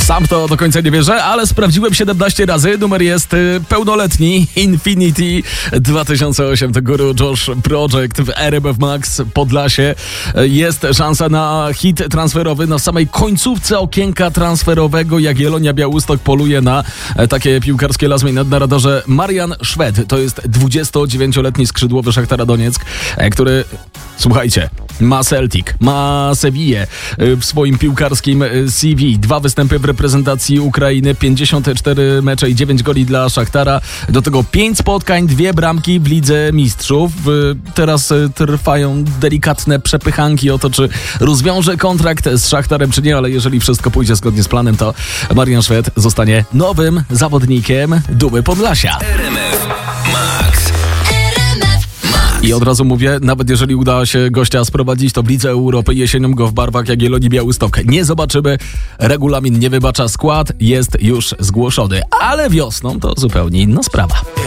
Sam to do końca nie wierzę, ale sprawdziłem 17 razy. Numer jest pełnoletni. Infinity 2008 to Guru Josh Project w RMF Max Podlasie. Jest szansa na hit transferowy na samej końcówce okienka transferowego. Jagiellonia Białystok poluje na takie piłkarskie last minute na radarze. Marian Szwed to jest 29-letni skrzydłowy Szachtara Donieck, który, słuchajcie, ma Celtic, ma Sevillę w swoim piłkarskim CV. 2 występy w reprezentacji Ukrainy, 54 mecze i 9 goli dla Szachtara. Do tego 5 spotkań, 2 bramki w Lidze Mistrzów. Teraz trwają delikatne przepychanki o to, czy rozwiąże kontrakt z Szachtarem, czy nie, ale jeżeli wszystko pójdzie zgodnie z planem, to Marian Szwed zostanie nowym zawodnikiem Dumy Podlasia. RMF Max. I od razu mówię, nawet jeżeli uda się gościa sprowadzić, to w Lidze Europy jesienią go w barwach Jagiellonii Białystok nie zobaczymy. Regulamin nie wybacza, skład jest już zgłoszony, ale wiosną to zupełnie inna sprawa.